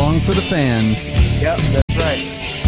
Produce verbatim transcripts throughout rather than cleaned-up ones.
song for the fans. Yep, that's right.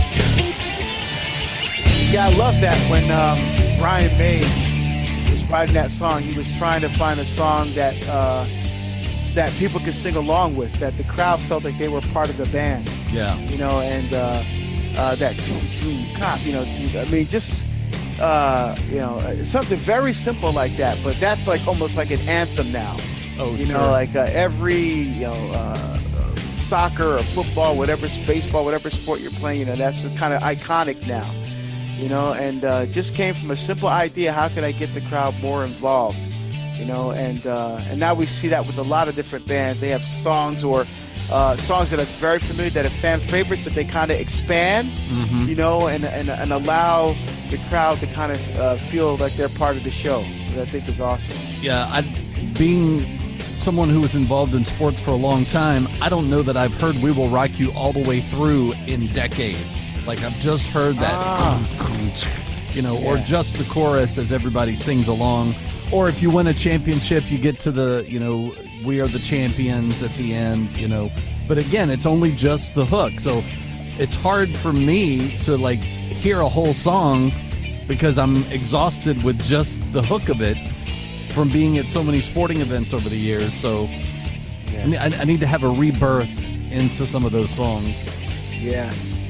Yeah, I love that when um, Brian May was writing that song, he was trying to find a song that uh, that people could sing along with, that the crowd felt like they were part of the band. Yeah. You know, and uh, uh, that doom, doom, cop, you know, I mean, just, uh, you know, something very simple like that, but that's like almost like an anthem now. Oh, you sure. know, like uh, every, you know, uh, soccer or football, whatever, baseball, whatever sport you're playing, you know, that's kind of iconic now, you know, and uh, just came from a simple idea, how can I get the crowd more involved, you know, and uh, and now we see that with a lot of different bands. They have songs or uh, songs that are very familiar, that are fan favorites, that they kind of expand, mm-hmm. you know, and, and, and allow the crowd to kind of uh, feel like they're part of the show, which I think is awesome. Yeah, I, being someone who was involved in sports for a long time, I don't know that I've heard We Will Rock You all the way through in decades. Like, I've just heard that, ah. you know, yeah. or just the chorus as everybody sings along. Or if you win a championship, you get to the, you know, we are the champions at the end, you know. But again, it's only just the hook. So it's hard for me to, like, hear a whole song because I'm exhausted with just the hook of it, from being at so many sporting events over the years. So yeah. I, I need to have a rebirth into some of those songs. Yeah.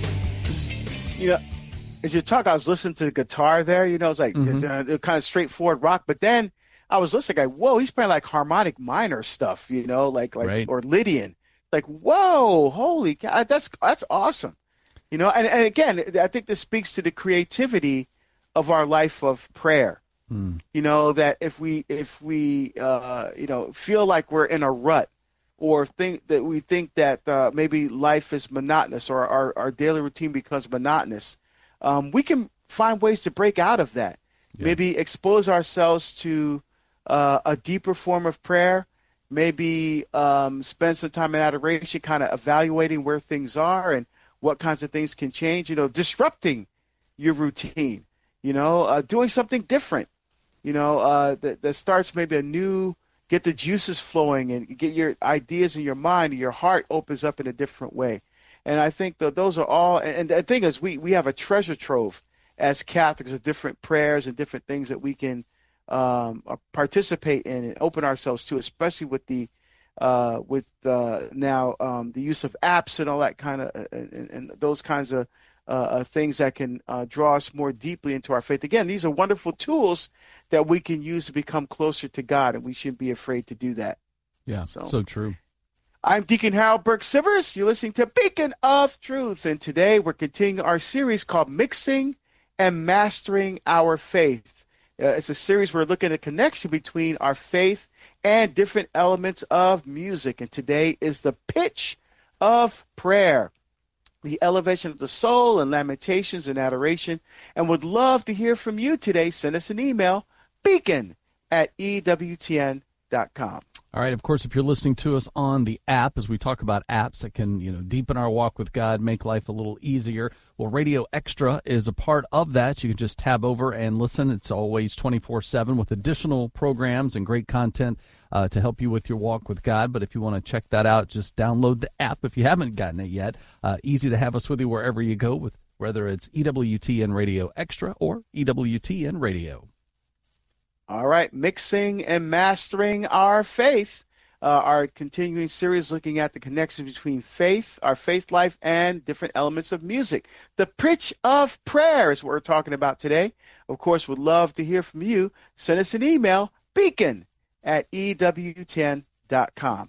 You know, as you talk, I was listening to the guitar there. You know, it's like mm-hmm. the, the kind of straightforward rock. But then I was listening, like, whoa, he's playing like harmonic minor stuff, you know, like, like right. or Lydian. Like, whoa, holy cow, that's, that's awesome. You know, and, and again, I think this speaks to the creativity of our life of prayer. Hmm. You know, that if we if we uh, you know, feel like we're in a rut, or think that we think that uh, maybe life is monotonous, or our, our daily routine becomes monotonous, um, we can find ways to break out of that. Yeah. Maybe expose ourselves to uh, a deeper form of prayer. Maybe um, spend some time in adoration, kind of evaluating where things are and what kinds of things can change. You know, disrupting your routine. You know, uh, doing something different. You know, uh, that, that starts maybe a new, get the juices flowing and get your ideas in your mind, and your heart opens up in a different way. And I think that those are all, and the thing is, we, we have a treasure trove as Catholics of different prayers and different things that we can um, participate in and open ourselves to, especially with the, uh, with uh, now um, the use of apps and all that kind of, uh, and, and those kinds of uh, things that can uh, draw us more deeply into our faith. Again, these are wonderful tools that we can use to become closer to God, and we shouldn't be afraid to do that. Yeah, so, so true. I'm Deacon Harold Burke-Sivers. You're listening to Beacon of Truth, and today we're continuing our series called Mixing and Mastering Our Faith. Uh, it's a series where we're looking at the connection between our faith and different elements of music, and today is the pitch of prayer, the elevation of the soul, and lamentations and adoration, and would love to hear from you today. Send us an email, beacon at E W T N dot com. All right. Of course, if you're listening to us on the app, as we talk about apps that can, you know, deepen our walk with God, make life a little easier. Well, Radio Extra is a part of that. You can just tab over and listen. It's always twenty-four seven with additional programs and great content uh, to help you with your walk with God. But if you want to check that out, just download the app if you haven't gotten it yet. Uh, easy to have us with you wherever you go, with whether it's E W T N Radio Extra or E W T N Radio. All right, Mixing and Mastering Our Faith, uh, our continuing series looking at the connection between faith, our faith life, and different elements of music. The pitch of prayer is what we're talking about today. Of course, we'd love to hear from you. Send us an email, beacon at E W T N dot com.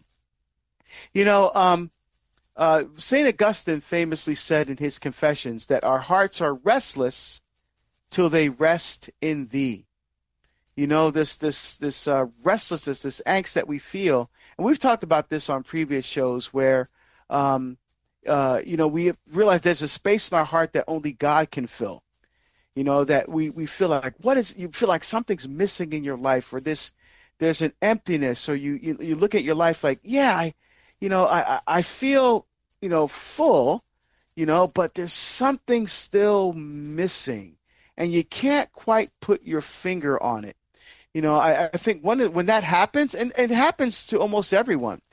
You know, um, uh, Saint Augustine famously said in his Confessions that our hearts are restless till they rest in thee. You know, this this this uh, restlessness, this angst that we feel, and we've talked about this on previous shows where, um, uh, you know, we realize there's a space in our heart that only God can fill. You know, that we, we feel like, what is, you feel like something's missing in your life, or this, there's an emptiness, or you you, you look at your life like, yeah, I, you know, I I feel, you know, full, you know, but there's something still missing, and you can't quite put your finger on it. You know, I, I think when when that happens, and, and it happens to almost everyone,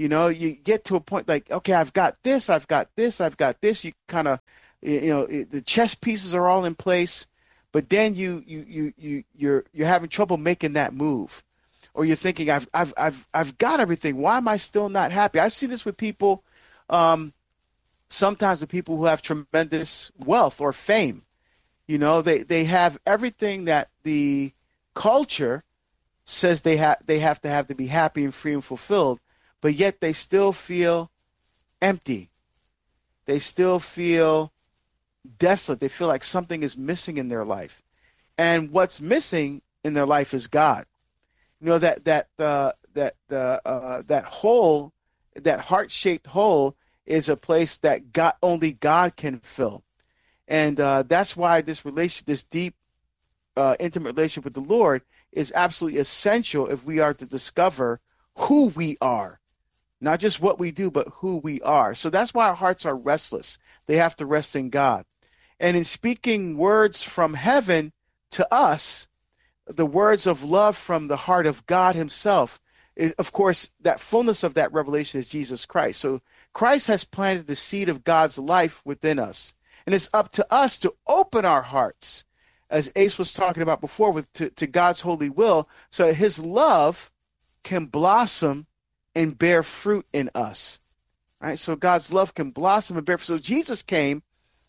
You know, you get to a point like, okay, I've got this, I've got this, I've got this. You kind of, you know, the chess pieces are all in place, but then you you you you you're you're having trouble making that move, or you're thinking, I've I've I've I've got everything. Why am I still not happy? I've seen this with people, um, sometimes with people who have tremendous wealth or fame. You know, they they have everything that the culture says they have they have to have to be happy and free and fulfilled, but yet they still feel empty. They still feel desolate. They feel like something is missing in their life. And what's missing in their life is God. You know, that that uh, that uh, uh, that hole, that heart-shaped hole is a place that God, only God can fill. And uh, that's why this relation, this deep, uh, intimate relationship with the Lord is absolutely essential if we are to discover who we are. Not just what we do, but who we are. So that's why our hearts are restless. They have to rest in God. And in speaking words from heaven to us, the words of love from the heart of God himself, is, of course, that fullness of that revelation is Jesus Christ. So Christ has planted the seed of God's life within us. And it's up to us to open our hearts, as Ace was talking about before, with to, to God's holy will, so that his love can blossom and bear fruit in us. Right? So God's love can blossom and bear fruit. So Jesus came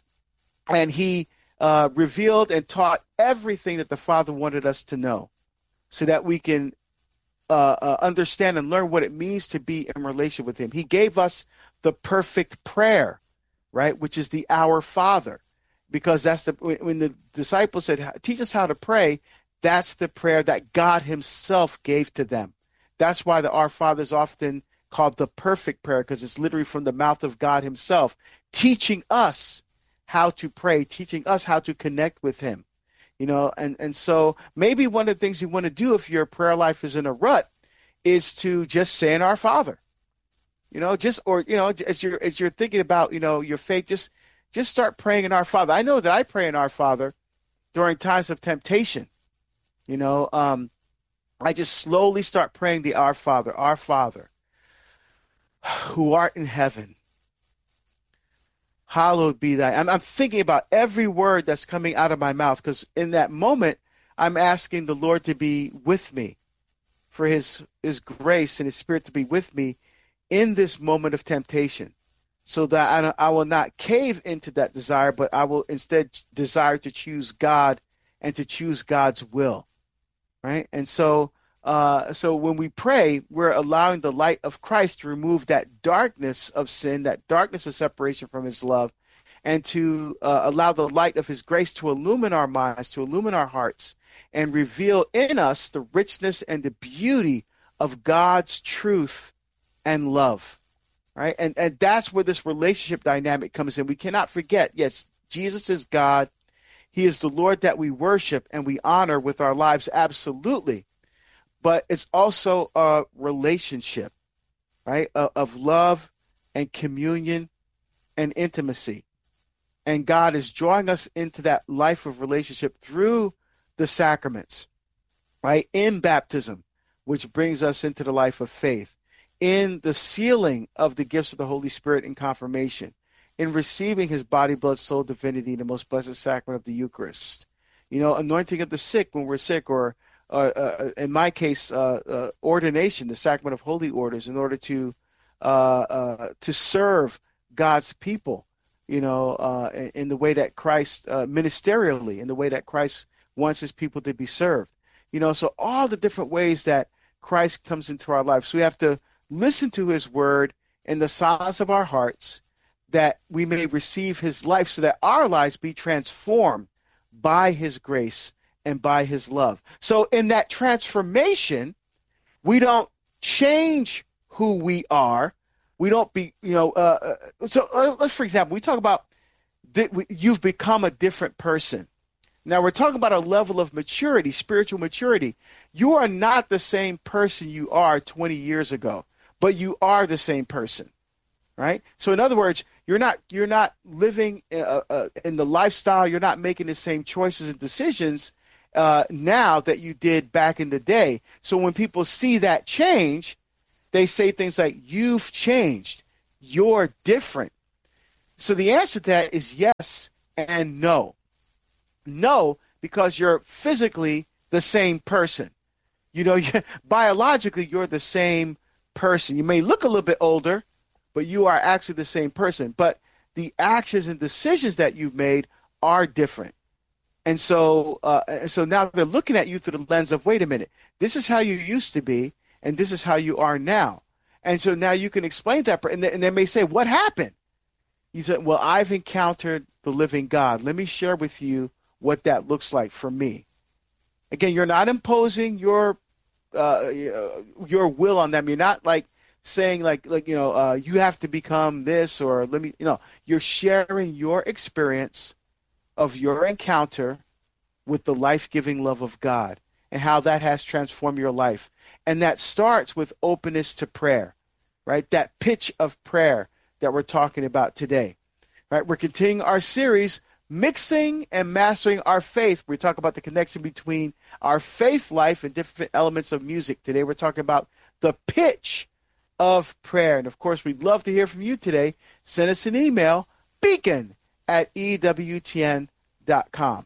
and he uh, revealed and taught everything that the Father wanted us to know, so that we can uh, uh, understand and learn what it means to be in relation with him. He gave us the perfect prayer, right, which is the Our Father, because that's the when the disciples said, teach us how to pray, that's the prayer that God himself gave to them. That's why the Our Father is often called the perfect prayer, because it's literally from the mouth of God himself, teaching us how to pray, teaching us how to connect with him. You know, and, and so maybe one of the things you want to do if your prayer life is in a rut is to just say in Our Father. You know, just, or, you know, as you're, as you're thinking about, you know, your faith, just, just start praying in Our Father. I know that I pray in Our Father during times of temptation. You know, um, I just slowly start praying the Our Father, Our Father, who art in heaven, hallowed be thy. I'm, I'm thinking about every word that's coming out of my mouth, because in that moment, I'm asking the Lord to be with me, for his, his grace and his spirit to be with me in this moment of temptation, so that I, I will not cave into that desire, but I will instead desire to choose God and to choose God's will, right? And so uh, so when we pray, we're allowing the light of Christ to remove that darkness of sin, that darkness of separation from his love, and to uh, allow the light of his grace to illumine our minds, to illumine our hearts, and reveal in us the richness and the beauty of God's truth and love, right? And and that's where this relationship dynamic comes in. We cannot forget, yes, Jesus is God. He is the Lord that we worship and we honor with our lives, absolutely. But it's also a relationship, right, of, of love and communion and intimacy. And God is drawing us into that life of relationship through the sacraments, right, in baptism, which brings us into the life of faith, in the sealing of the gifts of the Holy Spirit in confirmation, in receiving his body, blood, soul, divinity in the most blessed sacrament of the Eucharist, you know, anointing of the sick when we're sick, or uh, uh, in my case, uh, uh, ordination, the sacrament of holy orders, in order to uh, uh, to serve God's people, you know, uh, in, in the way that Christ, uh, ministerially, in the way that Christ wants his people to be served. You know, so all the different ways that Christ comes into our lives. So we have to listen to his word in the silence of our hearts, that we may receive his life, so that our lives be transformed by his grace and by his love. So in that transformation, we don't change who we are. We don't be, you know, uh, so uh, let's, for example, we talk about th- you've become a different person. Now we're talking about a level of maturity, spiritual maturity. You are not the same person you are twenty years ago, but you are the same person, right? So in other words, you're not you're not living uh, uh, in the lifestyle. You're not making the same choices and decisions uh, now that you did back in the day. So when people see that change, they say things like, you've changed, you're different. So the answer to that is yes and no. No, because you're physically the same person. You know, you, biologically, you're the same person. You may look a little bit older, but you are actually the same person. But the actions and decisions that you've made are different. And so uh, so now they're looking at you through the lens of, wait a minute, this is how you used to be, and this is how you are now. And so now you can explain that, and they, and they may say, what happened? You said, well, I've encountered the living God. Let me share with you what that looks like for me. Again, you're not imposing your uh, your will on them. You're not like saying like like you know uh, you have to become this, or let me you know. You're sharing your experience of your encounter with the life-giving love of God and how that has transformed your life. And that starts with openness to prayer, right? That pitch of prayer that we're talking about today, right? We're continuing our series, Mixing and Mastering Our Faith. We talk about the connection between our faith life and different elements of music. Today we're talking about the pitch of prayer. And of course, we'd love to hear from you today. Send us an email, beacon at E W T N dot com.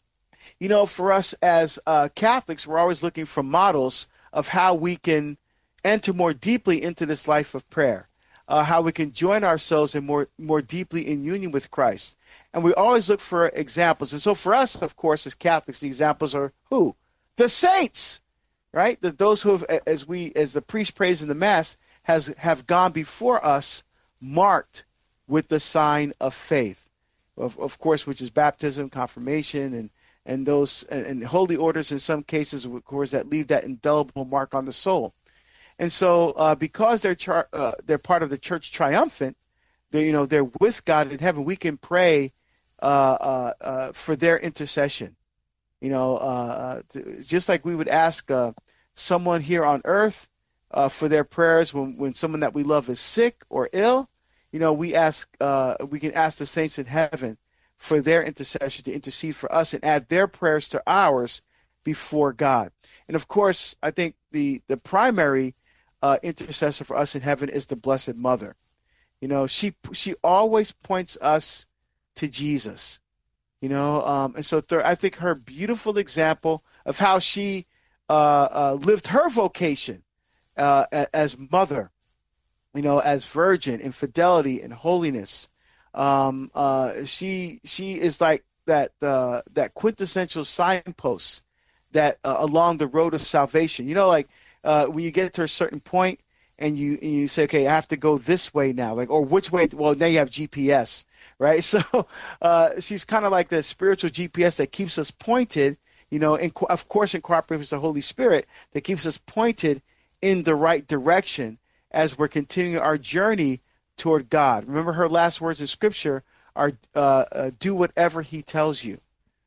You know, for us as uh, Catholics, we're always looking for models of how we can enter more deeply into this life of prayer, uh, how we can join ourselves in more, more deeply in union with Christ. And we always look for examples. And so for us, of course, as Catholics, the examples are who? The saints, right? The, those who have, as we, as the priest prays in the Mass, has have gone before us, marked with the sign of faith. Of, of course, which is baptism, confirmation, and and those and, and holy orders in some cases, of course, that leave that indelible mark on the soul. And so, uh, because they're char- uh, they're part of the Church Triumphant, they you know they're with God in heaven. We can pray uh, uh, uh, for their intercession. You know, uh, to, just like we would ask uh, someone here on earth uh, for their prayers when when someone that we love is sick or ill. You know, we ask, uh, we can ask the saints in heaven for their intercession to intercede for us and add their prayers to ours before God. And of course, I think the the primary uh, intercessor for us in heaven is the Blessed Mother. You know, she she always points us to Jesus. You know, um, and so th- I think her beautiful example of how she uh, uh, lived her vocation uh, as mother. You know, as virgin in fidelity and holiness, um, uh, she she is like that uh, that quintessential signpost that uh, along the road of salvation. You know, like uh, when you get to a certain point and you and you say, okay, I have to go this way now, like or which way? Well, now you have G P S, right? So uh, she's kind of like the spiritual G P S that keeps us pointed. You know, and co- of course in cooperation with the Holy Spirit that keeps us pointed in the right direction as we're continuing our journey toward God. Remember her last words in Scripture are, uh, uh, do whatever he tells you.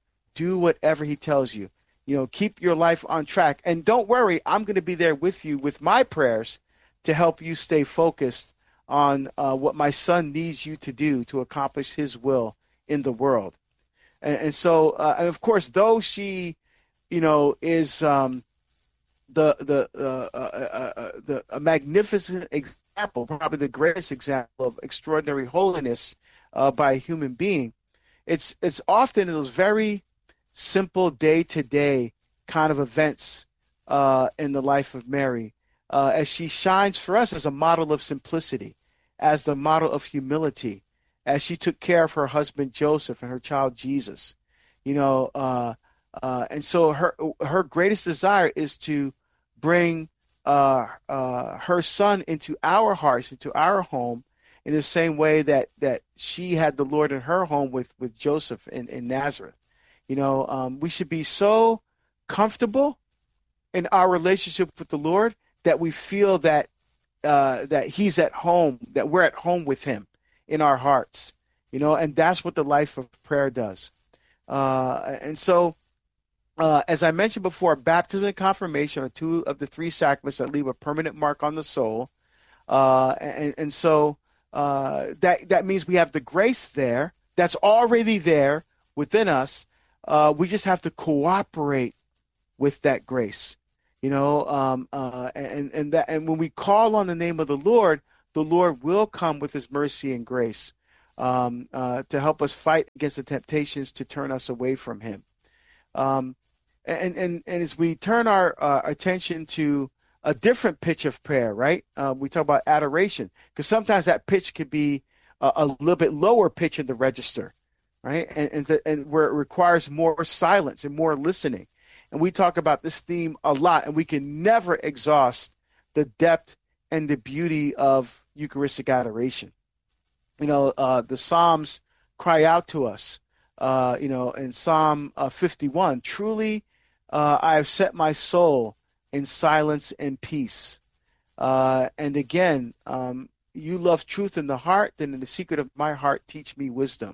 Do whatever he tells you. You know, keep your life on track. And don't worry, I'm going to be there with you with my prayers to help you stay focused on uh, what my son needs you to do to accomplish his will in the world. And, and so, uh, and of course, though she, you know, is... Um, the the uh, uh, uh, the a magnificent example, probably the greatest example of extraordinary holiness uh, by a human being. It's it's often in those very simple day to day kind of events uh, in the life of Mary, uh, as she shines for us as a model of simplicity, as the model of humility, as she took care of her husband Joseph and her child Jesus. You know, uh, uh, and so her her greatest desire is to bring uh, uh, her son into our hearts, into our home, in the same way that that she had the Lord in her home with, with Joseph in, in Nazareth. You know, um, we should be so comfortable in our relationship with the Lord that we feel that uh, that he's at home, that we're at home with him in our hearts. You know, and that's what the life of prayer does. Uh, and so, Uh, as I mentioned before, baptism and confirmation are two of the three sacraments that leave a permanent mark on the soul. Uh, and, and so uh, that, that means we have the grace there that's already there within us. Uh, we just have to cooperate with that grace. You know, um, uh, and and that and when we call on the name of the Lord, the Lord will come with His mercy and grace um, uh, to help us fight against the temptations to turn us away from Him. Um, and and and as we turn our uh, attention to a different pitch of prayer, right? Uh, we talk about adoration, because sometimes that pitch could be a, a little bit lower pitch in the register, right? And and, the, and where it requires more silence and more listening. And we talk about this theme a lot, and we can never exhaust the depth and the beauty of Eucharistic adoration. You know, uh, the Psalms cry out to us, uh, you know, in Psalm uh, fifty-one, truly uh, I have set my soul in silence and peace. Uh, and again, um, you love truth in the heart, then in the secret of my heart, teach me wisdom.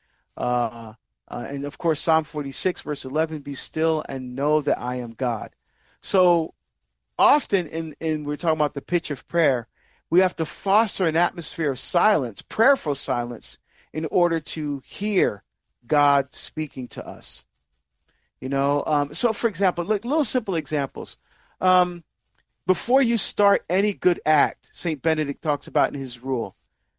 Uh, Uh, and of course, Psalm forty-six, verse eleven, be still and know that I am God. So often in, in we're talking about the pitch of prayer, we have to foster an atmosphere of silence, prayerful silence, in order to hear God speaking to us. You know, um, so for example, like little simple examples. Um, before you start any good act, Saint Benedict talks about in his rule,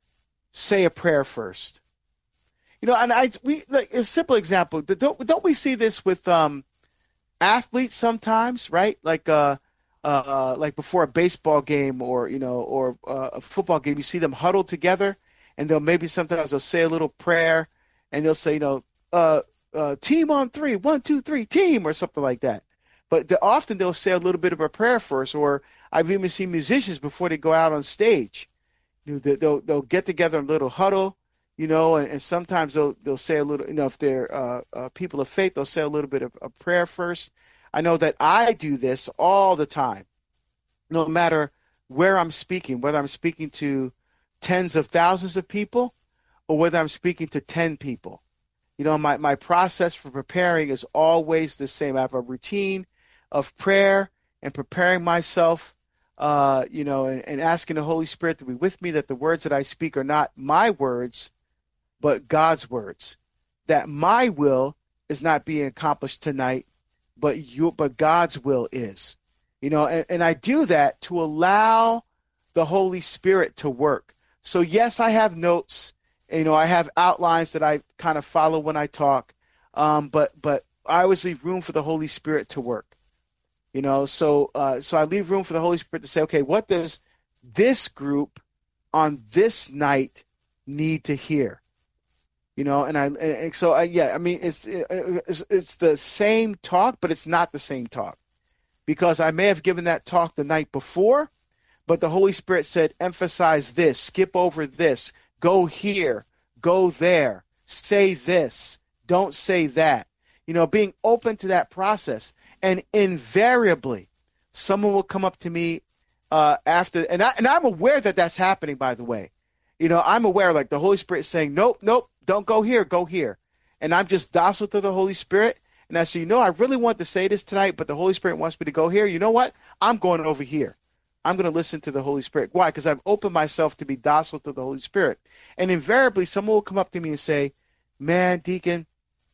say a prayer first. You know, and I we like a simple example. Don't don't we see this with um, athletes sometimes, right? Like uh, uh, like before a baseball game or you know or uh, a football game, you see them huddled together, and they'll maybe sometimes they'll say a little prayer, and they'll say, you know, uh, uh, team on three, one, two, three, team, or something like that. But the, often they'll say a little bit of a prayer first, or I've even seen musicians before they go out on stage, you know, they'll they'll get together in a little huddle. You know, and, and sometimes they'll they'll say a little, you know, if they're uh, uh, people of faith, they'll say a little bit of a prayer first. I know that I do this all the time, no matter where I'm speaking, whether I'm speaking to tens of thousands of people or whether I'm speaking to ten people. You know, my, my process for preparing is always the same. I have a routine of prayer and preparing myself, uh, you know, and, and asking the Holy Spirit to be with me, that the words that I speak are not my words, but God's words, that my will is not being accomplished tonight, but you, but God's will is, you know, and, and I do that to allow the Holy Spirit to work. So yes, I have notes, you know, I have outlines that I kind of follow when I talk, um, but, but I always leave room for the Holy Spirit to work, you know, so, uh, so I leave room for the Holy Spirit to say, okay, what does this group on this night need to hear? You know, and I, and so I, yeah, I mean, it's, it's it's the same talk, but it's not the same talk, because I may have given that talk the night before, but the Holy Spirit said, emphasize this, skip over this, go here, go there, say this, don't say that. You know, being open to that process, and invariably, someone will come up to me uh, after, and I and I'm aware that that's happening. By the way, you know, I'm aware, like the Holy Spirit saying, nope, nope. Don't go here, go here. And I'm just docile to the Holy Spirit. And I say, you know, I really want to say this tonight, but the Holy Spirit wants me to go here. You know what? I'm going over here. I'm going to listen to the Holy Spirit. Why? Because I've opened myself to be docile to the Holy Spirit. And invariably, someone will come up to me and say, man, Deacon,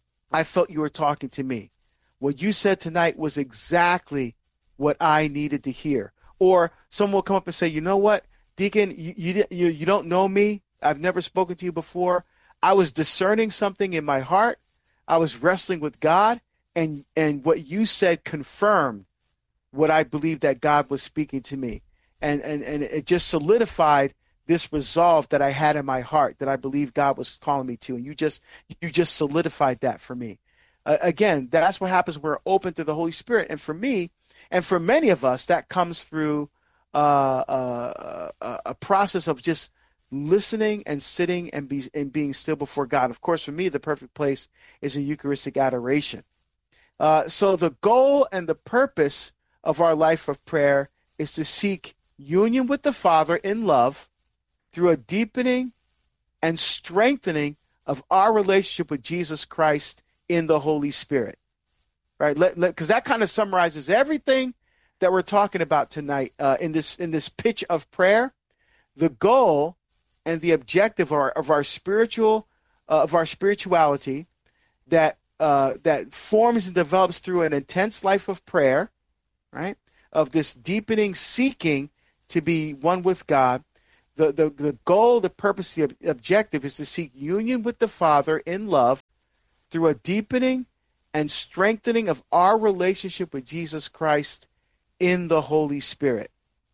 I felt you were talking to me. What you said tonight was exactly what I needed to hear. Or someone will come up and say, you know what, Deacon, you, you, you, you don't know me. I've never spoken to you before. I was discerning something in my heart. I was wrestling with God, and and what you said confirmed what I believed that God was speaking to me. And and and it just solidified this resolve that I had in my heart, that I believed God was calling me to. And you just you just solidified that for me. Uh, again, that's what happens when we're open to the Holy Spirit. And for me, and for many of us, that comes through uh, uh, uh, a process of just listening and sitting and be and being still before God. Of course, for me, the perfect place is in Eucharistic adoration. Uh, so the goal and the purpose of our life of prayer is to seek union with the Father in love through a deepening and strengthening of our relationship with Jesus Christ in the Holy Spirit. Right? Because that kind of summarizes everything that we're talking about tonight uh, in this in this pitch of prayer. The goal and the objective of our, of our spiritual uh, of our spirituality that uh, that forms and develops through an intense life of prayer, right? of this deepening seeking to be one with God. The, the, the goal, the purpose, the objective is to seek union with the Father in love through a deepening and strengthening of our relationship with Jesus Christ in the Holy Spirit.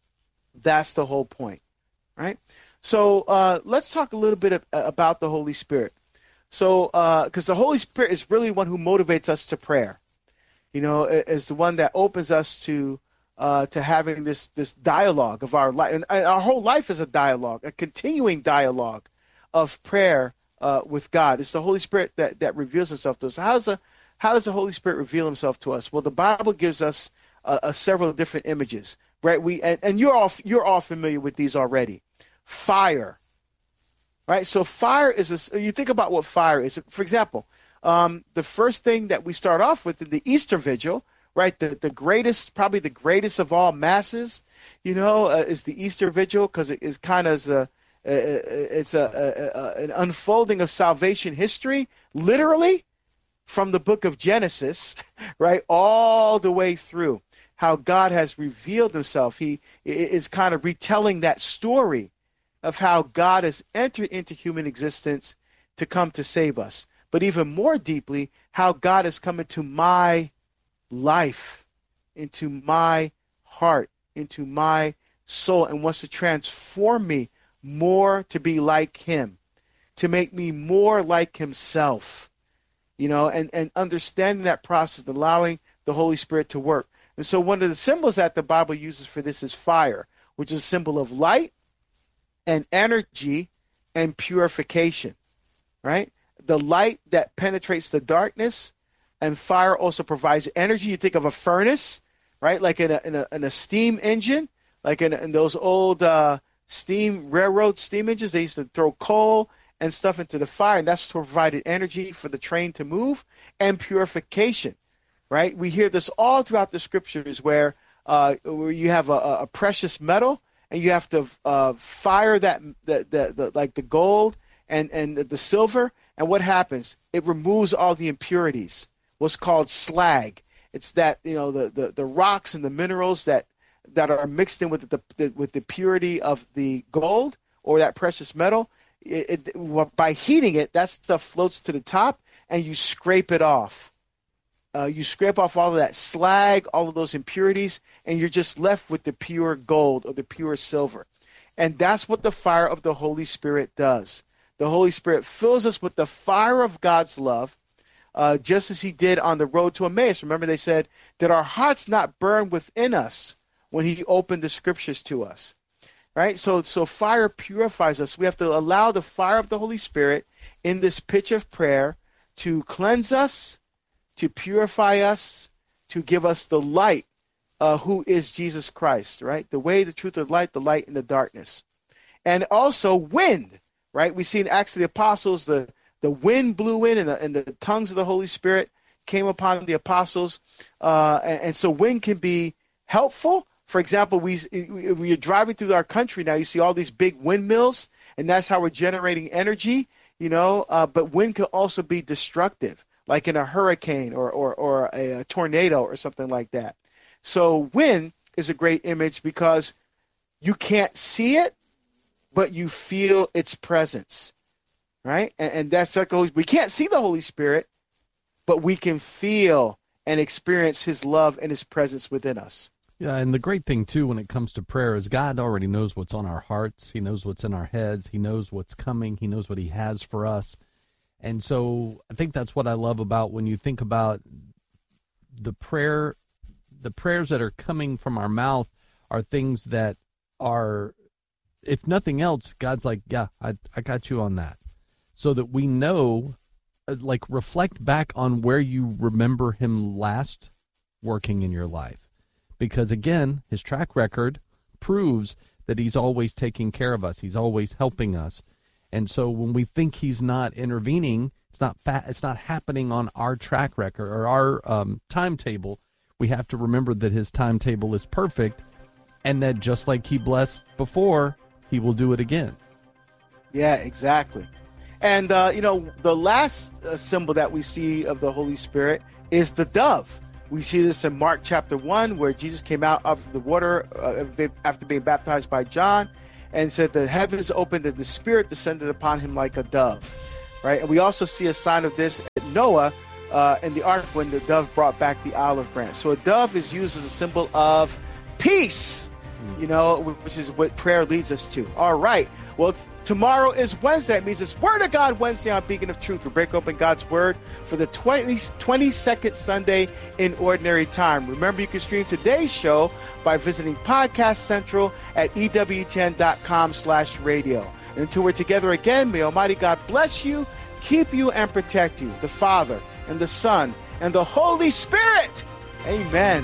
That's the whole point, right? So uh, let's talk a little bit of, uh, about the Holy Spirit. So, because uh, the Holy Spirit is really one who motivates us to prayer. You know, is the one that opens us to uh, to having this this dialogue of our life, and our whole life is a dialogue, a continuing dialogue of prayer uh, with God. It's the Holy Spirit that that reveals Himself to us. How does a how does the Holy Spirit reveal Himself to us? Well, the Bible gives us uh, uh, several different images, right? We and, and you're all you're all familiar with these already. Fire, right? So fire is a, you think about what fire is. For example, um, the first thing that we start off with in the Easter Vigil, right? The the greatest, probably the greatest of all masses, you know, uh, is the Easter Vigil, because it is kind of a, it's a, a, a an unfolding of salvation history, literally from the book of Genesis, right, all the way through how God has revealed Himself. He is kind of retelling that story of how God has entered into human existence to come to save us. But even more deeply, how God has come into my life, into my heart, into my soul, and wants to transform me more to be like Him, to make me more like Himself, you know, and, and understanding that process, allowing the Holy Spirit to work. And so one of the symbols that the Bible uses for this is fire, which is a symbol of light and energy and purification, right? The light that penetrates the darkness, and fire also provides energy. You think of a furnace, right? Like in a, in a, in a steam engine, like in, in those old uh, steam railroad steam engines, they used to throw coal and stuff into the fire, and that's what provided energy for the train to move, and purification, right? We hear this all throughout the scriptures where, uh, where you have a, a precious metal, and you have to uh, fire that, the, the, the, like the gold and, and the silver. And what happens? It removes all the impurities, what's called slag. It's that, you know, the, the, the rocks and the minerals that, that are mixed in with the, the with the purity of the gold or that precious metal. It, it, by heating it, that stuff floats to the top, and you scrape it off. Uh, you scrape off all of that slag, all of those impurities, and you're just left with the pure gold or the pure silver. And that's what the fire of the Holy Spirit does. The Holy Spirit fills us with the fire of God's love, uh, just as He did on the road to Emmaus. Remember, they said, did our hearts not burn within us when He opened the scriptures to us? Right? So, so fire purifies us. We have to allow the fire of the Holy Spirit in this pitch of prayer to cleanse us, to purify us, to give us the light, uh, who is Jesus Christ, right? The way, the truth, the light, the light in the darkness. And also wind, right? We see in Acts of the Apostles, the, the wind blew in, and the, and the tongues of the Holy Spirit came upon the apostles. Uh, and, and so wind can be helpful. For example, we when you're driving through our country now, you see all these big windmills, and that's how we're generating energy, you know, uh, but wind can also be destructive, like in a hurricane or, or, or a, a tornado or something like that. So wind is a great image because you can't see it, but you feel its presence, right? And, and that's like, we can't see the Holy Spirit, but we can feel and experience His love and His presence within us. Yeah, and the great thing, too, when it comes to prayer is God already knows what's on our hearts. He knows what's in our heads. He knows what's coming. He knows what He has for us. And so I think that's what I love about when you think about the prayer, the prayers that are coming from our mouth are things that are, if nothing else, God's like, yeah, I, I got you on that. So that we know, like, reflect back on where you remember Him last working in your life. Because, again, His track record proves that He's always taking care of us. He's always helping us. And so when we think He's not intervening, it's not fa- it's not happening on our track record or our um, timetable. We have to remember that His timetable is perfect, and that just like He blessed before, He will do it again. Yeah, exactly. And, uh, you know, the last uh, symbol that we see of the Holy Spirit is the dove. We see this in Mark chapter one, where Jesus came out of the water uh, after being baptized by John, and said the heavens opened and the Spirit descended upon him like a dove, right? And we also see a sign of this at Noah uh, in the ark when the dove brought back the olive branch. So a dove is used as a symbol of peace, you know, which is what prayer leads us to. All right. Well, tomorrow is Wednesday. It means it's Word of God Wednesday on Beacon of Truth. We break open God's Word for the twenty-second Sunday in Ordinary Time. Remember, you can stream today's show by visiting Podcast Central at E W T N dot com slash radio. And until we're together again, may Almighty God bless you, keep you, and protect you, the Father and the Son and the Holy Spirit. Amen.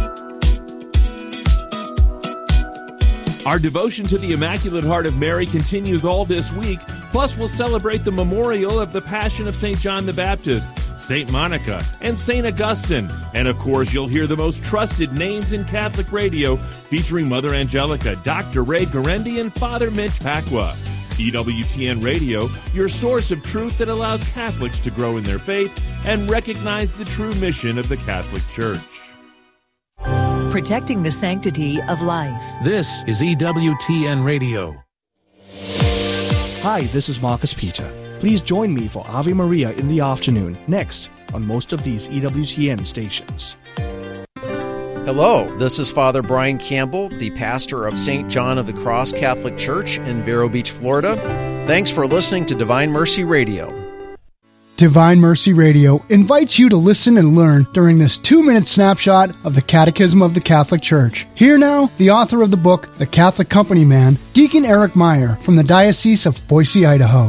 Our devotion to the Immaculate Heart of Mary continues all this week. Plus, we'll celebrate the memorial of the Passion of Saint John the Baptist, Saint Monica, and Saint Augustine. And of course, you'll hear the most trusted names in Catholic radio, featuring Mother Angelica, Doctor Ray Guarendi, and Father Mitch Pacwa. E W T N Radio, your source of truth that allows Catholics to grow in their faith and recognize the true mission of the Catholic Church. Protecting the sanctity of life. This is E W T N Radio. Hi, this is Marcus Peter. Please join me for Ave Maria in the afternoon, next on most of these E W T N stations. Hello, this is Father Brian Campbell, the pastor of Saint John of the Cross Catholic Church in Vero Beach, Florida. Thanks for listening to Divine Mercy Radio. Divine Mercy Radio invites you to listen and learn during this two-minute snapshot of the Catechism of the Catholic Church. Here now, the author of the book, The Catholic Company Man, Deacon Eric Meyer from the Diocese of Boise, Idaho.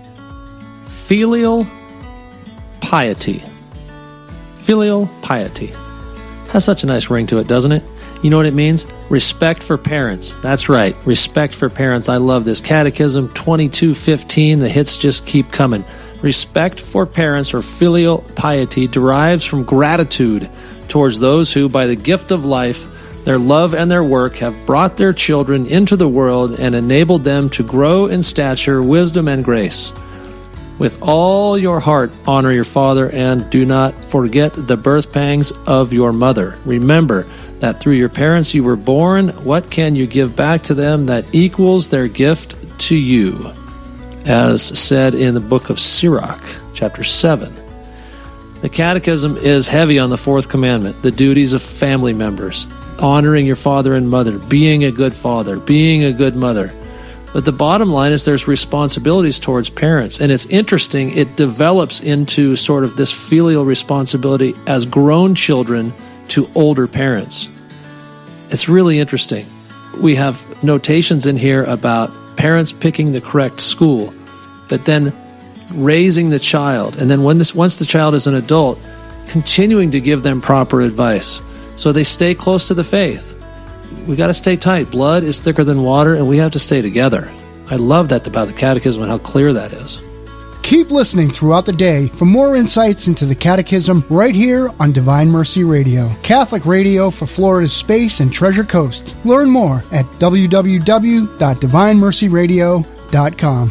Filial piety. Filial piety. Has such a nice ring to it, doesn't it? You know what it means? Respect for parents. That's right, respect for parents. I love this. Catechism twenty-two fifteen, the hits just keep coming. Respect for parents, or filial piety, derives from gratitude towards those who, by the gift of life, their love and their work, have brought their children into the world and enabled them to grow in stature, wisdom, and grace. With all your heart, honor your father, and do not forget the birth pangs of your mother. Remember that through your parents you were born. What can you give back to them that equals their gift to you? As said in the book of Sirach, chapter seven. The Catechism is heavy on the fourth commandment, the duties of family members, honoring your father and mother, being a good father, being a good mother. But the bottom line is there's responsibilities towards parents. And it's interesting, it develops into sort of this filial responsibility as grown children to older parents. It's really interesting. We have notations in here about parents picking the correct school, but then raising the child, and then when this once the child is an adult, continuing to give them proper advice so they stay close to the faith. We got to stay tight. Blood is thicker than water, and we have to stay together. I love that about the Catechism and how clear that is. Keep listening throughout the day for more insights into the Catechism right here on Divine Mercy Radio, Catholic radio for Florida's Space and Treasure Coast. Learn more at w w w dot divine mercy radio dot com.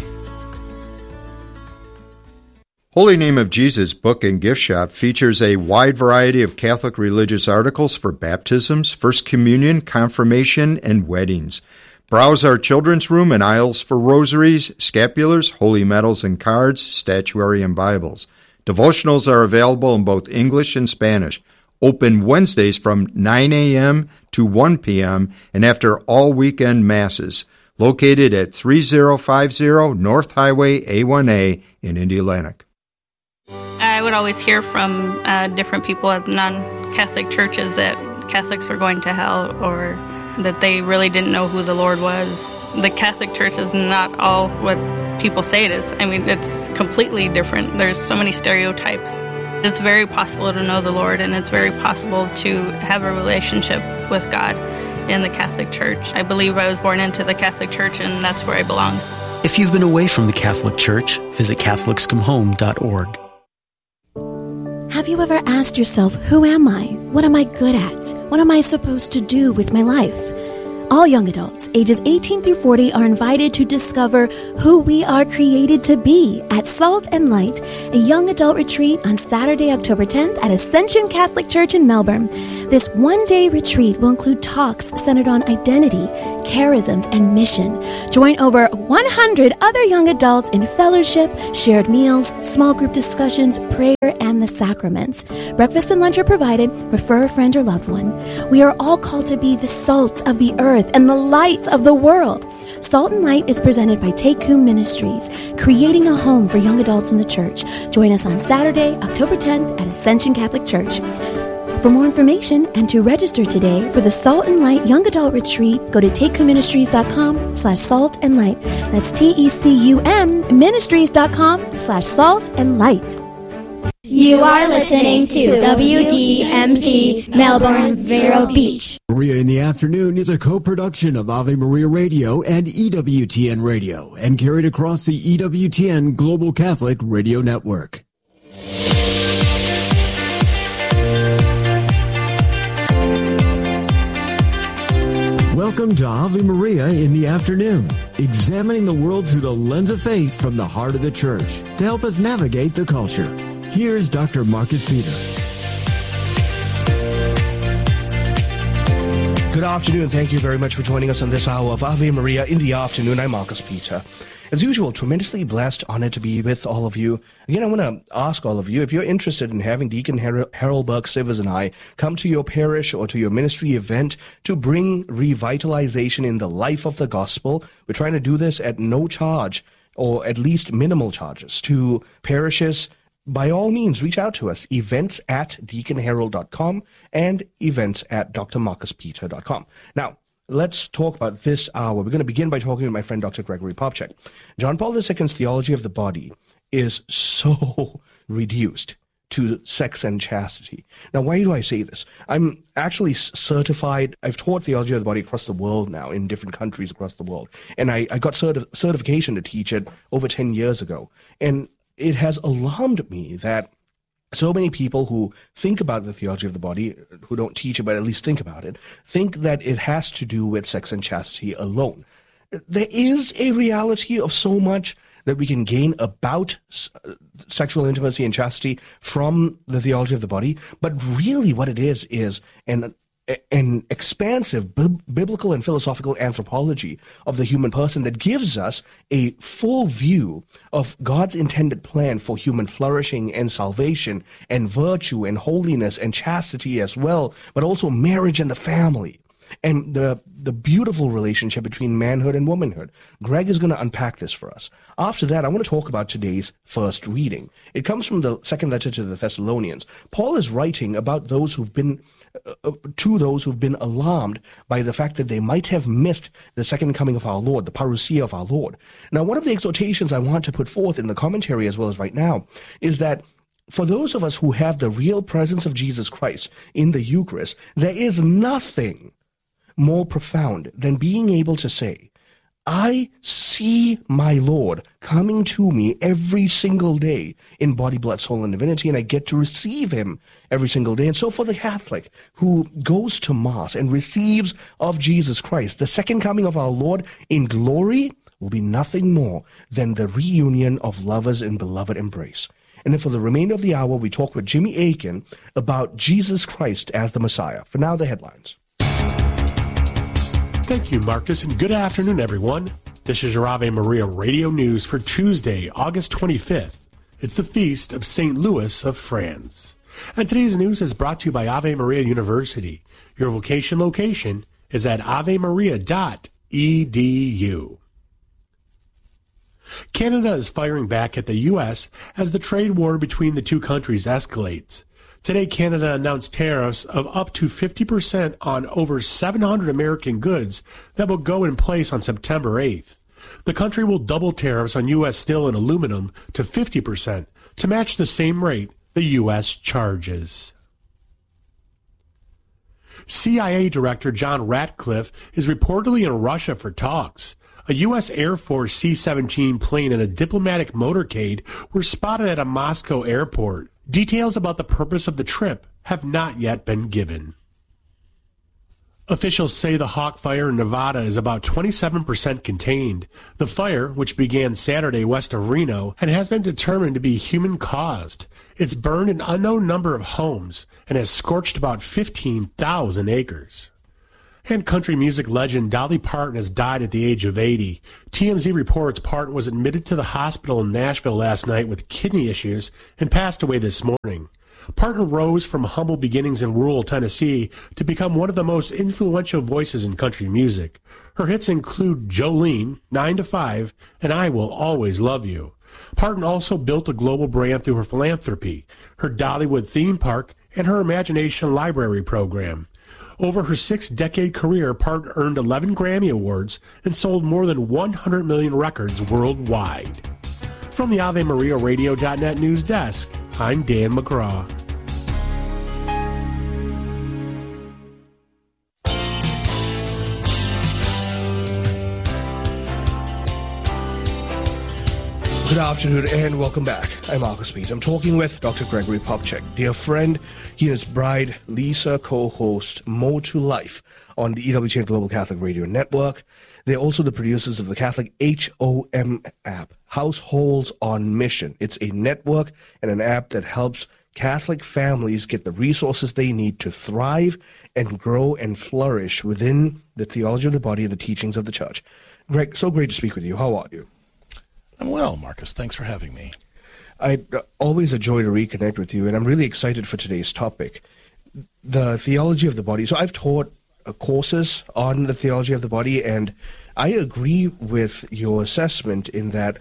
Holy Name of Jesus Book and Gift Shop features a wide variety of Catholic religious articles for baptisms, First Communion, confirmation, and weddings. Browse our children's room and aisles for rosaries, scapulars, holy medals and cards, statuary, and Bibles. Devotionals are available in both English and Spanish. Open Wednesdays from nine a.m. to one p.m. and after all weekend masses. Located at thirty fifty North Highway A one A in Indy Atlantic. I would always hear from uh, different people at non-Catholic churches that Catholics were going to hell, or that they really didn't know who the Lord was. The Catholic Church is not all what people say it is. I mean, it's completely different. There's so many stereotypes. It's very possible to know the Lord, and it's very possible to have a relationship with God in the Catholic Church. I believe I was born into the Catholic Church, and that's where I belong. If you've been away from the Catholic Church, visit Catholics Come Home dot org. Have you ever asked yourself, who am I? What am I good at? What am I supposed to do with my life? All young adults, ages eighteen through forty, are invited to discover who we are created to be at Salt and Light, a young adult retreat on Saturday, October tenth at Ascension Catholic Church in Melbourne. This one-day retreat will include talks centered on identity, charisms, and mission. Join over one hundred other young adults in fellowship, shared meals, small group discussions, prayer, and the sacraments. Breakfast and lunch are provided. Refer a friend or loved one. We are all called to be the salt of the earth and the light of the world. Salt and Light is presented by Take Whom Ministries, creating a home for young adults in the church. Join us on Saturday, October tenth at Ascension Catholic Church. For more information and to register today for the Salt and Light Young Adult Retreat, go to takecumministries.com slash salt and light. That's T-E-C-U-M ministries.com slash salt and light. You are listening to W D M C Melbourne Vero Beach. Maria in the Afternoon is a co-production of Ave Maria Radio and E W T N Radio and carried across the E W T N Global Catholic Radio Network. Welcome to Ave Maria in the Afternoon, examining the world through the lens of faith from the heart of the church to help us navigate the culture. Here's Doctor Marcus Peter. Good afternoon. Thank you very much for joining us on this hour of Ave Maria in the Afternoon. I'm Marcus Peter. As usual, tremendously blessed, honored to be with all of you. Again, I want to ask all of you, if you're interested in having Deacon Har- Harold Burke-Sivers and I come to your parish or to your ministry event to bring revitalization in the life of the gospel, we're trying to do this at no charge, or at least minimal charges, to parishes. By all means, reach out to us, events at deacon harold dot com and events at d r marcus peter dot com. Now, let's talk about this hour. We're going to begin by talking with my friend Doctor Gregory Popcak. John Paul the Second's theology of the body is so reduced to sex and chastity. Now, why do I say this? I'm actually certified. I've taught theology of the body across the world now, in different countries across the world. And I, I got certi- certification to teach it over ten years ago. And it has alarmed me that so many people who think about the theology of the body, who don't teach it, but at least think about it, think that it has to do with sex and chastity alone. There is a reality of so much that we can gain about sexual intimacy and chastity from the theology of the body, but really what it is is an an expansive b- biblical and philosophical anthropology of the human person that gives us a full view of God's intended plan for human flourishing and salvation and virtue and holiness and chastity as well, but also marriage and the family and the the beautiful relationship between manhood and womanhood. Greg is going to unpack this for us. After that, I want to talk about today's first reading. It comes from the second letter to the Thessalonians. Paul is writing about those who've been Uh, to those who've been alarmed by the fact that they might have missed the second coming of our Lord, the parousia of our Lord. Now, one of the exhortations I want to put forth in the commentary as well as right now is that for those of us who have the real presence of Jesus Christ in the Eucharist, there is nothing more profound than being able to say, I see my Lord coming to me every single day in body, blood, soul, and divinity, and I get to receive him every single day. And so for the Catholic who goes to Mass and receives of Jesus Christ, the second coming of our Lord in glory will be nothing more than the reunion of lovers in beloved embrace. And then for the remainder of the hour, we talk with Jimmy Akin about Jesus Christ as the Messiah. For now, the headlines. Thank you, Marcus, and good afternoon, everyone. This is your Ave Maria Radio News for Tuesday, August twenty-fifth. It's the feast of Saint Louis of France. And today's news is brought to you by Ave Maria University. Your vocation location is at ave maria dot e d u. Canada is firing back at the U S as the trade war between the two countries escalates. Today, Canada announced tariffs of up to fifty percent on over seven hundred American goods that will go in place on September eighth. The country will double tariffs on U S steel and aluminum to fifty percent to match the same rate the U S charges. C I A Director John Ratcliffe is reportedly in Russia for talks. A U S Air Force C seventeen plane and a diplomatic motorcade were spotted at a Moscow airport. Details about the purpose of the trip have not yet been given. Officials say the Hawk Fire in Nevada is about twenty-seven percent contained. The fire, which began Saturday west of Reno, and has been determined to be human-caused. It's burned an unknown number of homes and has scorched about fifteen thousand acres. And country music legend Dolly Parton has died at the age of eighty. T M Z reports Parton was admitted to the hospital in Nashville last night with kidney issues and passed away this morning. Parton rose from humble beginnings in rural Tennessee to become one of the most influential voices in country music. Her hits include Jolene, nine to five, and I Will Always Love You. Parton also built a global brand through her philanthropy, her Dollywood theme park, and her Imagination Library program. Over her six-decade career, Parton earned eleven Grammy Awards and sold more than one hundred million records worldwide. From the Ave Maria Radio dot net news desk, I'm Dan McGraw. Good afternoon and welcome back. I'm Marcus Peet. I'm talking with Doctor Gregory Popcak, dear friend. He and his bride, Lisa, co-host More to Life on the E W T N Global Catholic Radio Network. They're also the producers of the Catholic H O M app, Households on Mission. It's a network and an app that helps Catholic families get the resources they need to thrive and grow and flourish within the theology of the body and the teachings of the church. Greg, so great to speak with you. How are you? I'm well, Marcus. Thanks for having me. I uh, always a joy to reconnect with you, and I'm really excited for today's topic, the theology of the body. So I've taught uh, courses on the theology of the body, and I agree with your assessment in that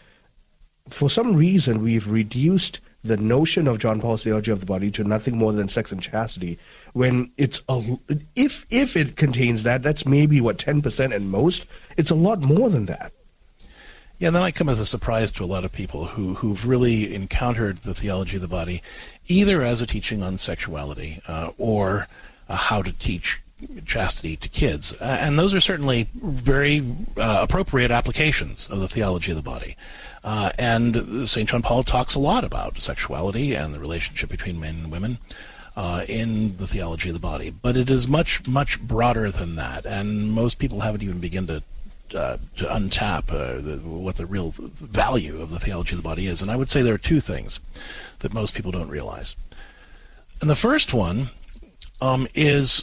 for some reason we've reduced the notion of John Paul's theology of the body to nothing more than sex and chastity, when it's a, if if it contains that, that's maybe, what, ten percent at most. It's a lot more than that. Yeah, that might come as a surprise to a lot of people who, who've really encountered the theology of the body either as a teaching on sexuality uh, or uh, how to teach chastity to kids. Uh, and those are certainly very uh, appropriate applications of the theology of the body. Uh, and Saint John Paul talks a lot about sexuality and the relationship between men and women uh, in the theology of the body. But it is much, much broader than that, and most people haven't even begun to Uh, to untap uh, the, what the real value of the theology of the body is. And I would say there are two things that most people don't realize. And the first one um, is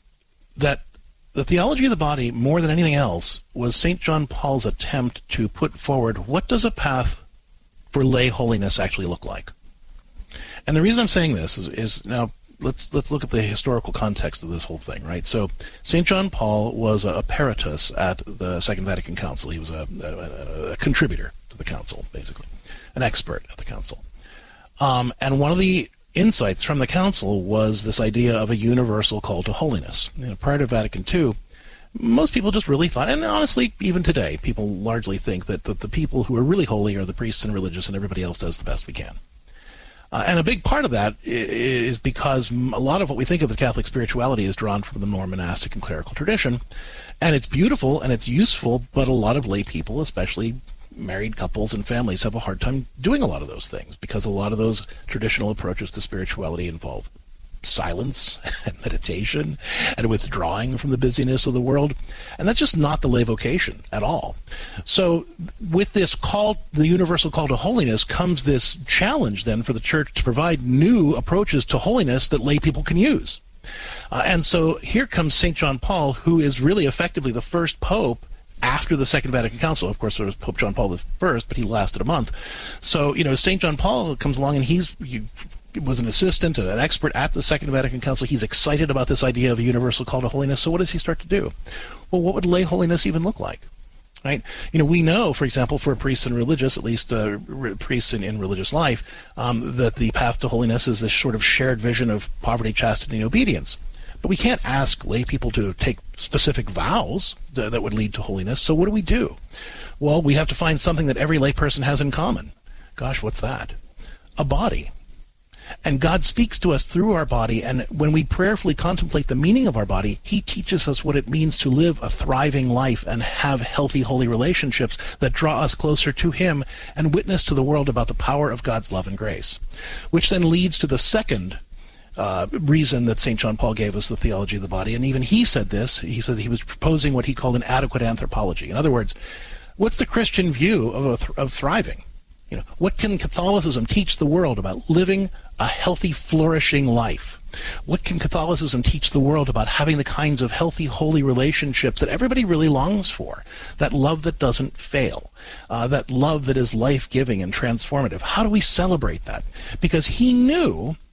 that the theology of the body, more than anything else, was Saint John Paul's attempt to put forward what does a path for lay holiness actually look like. And the reason I'm saying this is, is now, Let's let's look at the historical context of this whole thing, right? So Saint John Paul was a, a peritus at the Second Vatican Council. He was a, a, a contributor to the council, basically, an expert at the council. Um, and one of the insights from the council was this idea of a universal call to holiness. You know, prior to Vatican Two, most people just really thought, and honestly, even today, people largely think that, that the people who are really holy are the priests and religious, and everybody else does the best we can. Uh, and a big part of that is because a lot of what we think of as Catholic spirituality is drawn from the more monastic and clerical tradition. And it's beautiful and it's useful, but a lot of lay people, especially married couples and families, have a hard time doing a lot of those things because a lot of those traditional approaches to spirituality involve silence and meditation and withdrawing from the busyness of the world. And that's just not the lay vocation at all. So with this call, the universal call to holiness, comes this challenge then for the church to provide new approaches to holiness that lay people can use. Uh, and so here comes Saint John Paul, who is really effectively the first pope after the Second Vatican Council. Of course, there was Pope John Paul the First, but he lasted a month. So, you know, Saint John Paul comes along and he's... You, was an assistant, an expert at the Second Vatican Council. He's excited about this idea of a universal call to holiness. So what does he start to do? Well, what would lay holiness even look like? Right? You know, we know, for example, for priests and religious, at least uh, re- priests in, in religious life, um, that the path to holiness is this sort of shared vision of poverty, chastity, and obedience. But we can't ask lay people to take specific vows th- that would lead to holiness. So what do we do? Well, we have to find something that every lay person has in common. Gosh, what's that? A body. And God speaks to us through our body, and when we prayerfully contemplate the meaning of our body, he teaches us what it means to live a thriving life and have healthy, holy relationships that draw us closer to him and witness to the world about the power of God's love and grace, which then leads to the second uh, reason that Saint John Paul gave us the theology of the body. And even he said this. He said he was proposing what he called an adequate anthropology. In other words, what's the Christian view of, a th- of thriving? You know, what can Catholicism teach the world about living a healthy, flourishing life? What can Catholicism teach the world about having the kinds of healthy, holy relationships that everybody really longs for? That love that doesn't fail, uh, that love that is life-giving and transformative. How do we celebrate that? Because he knew